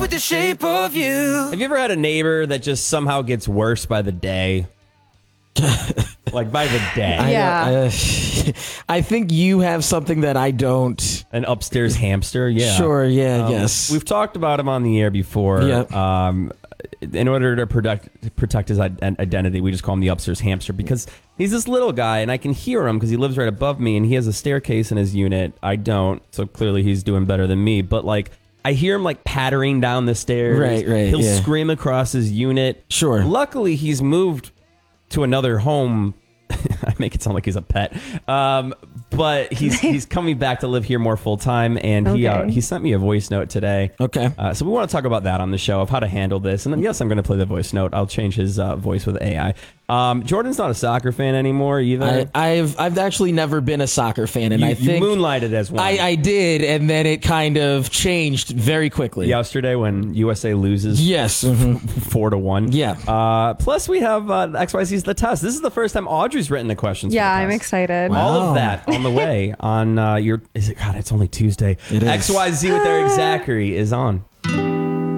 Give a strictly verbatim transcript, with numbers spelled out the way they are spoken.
with the shape of you. Have you ever had a neighbor that just somehow gets worse by the day? Like by the day. I, Yeah. uh, I think you have something that I don't. An upstairs hamster? Yeah. Sure, yeah, Um, yes. We've talked about him on the air before. Yep. Um, in order to protect protect his id- identity, we just call him the upstairs hamster because he's this little guy, and I can hear him because he lives right above me, and he has a staircase in his unit. I don't, so clearly he's doing better than me. But like, I hear him like pattering down the stairs. Right, right, He'll yeah. scream across his unit. Sure. Luckily, he's moved to another home. I make it sound like he's a pet, um, but he's he's coming back to live here more full time, and he uh, Okay. he sent me a voice note today. Okay. Uh, so we want to talk about that on the show of how to handle this, and then yes, I'm going to play the voice note. I'll change his uh, voice with A I. Um, Jordan's not a soccer fan anymore either. I, I've I've actually never been a soccer fan, and you, I you think moonlighted as one. I, I did, and then it kind of changed very quickly. Yesterday when U S A loses Yes. mhm. four to one. Yeah. Uh, plus we have uh, X Y Z's The Test. This is the first time Audrey's written the questions. for Yeah, the I'm test. excited. Wow. All of that on the way on uh, your. Is it? God, it's only Tuesday. It is. X Y Z with Eric Zachary is on.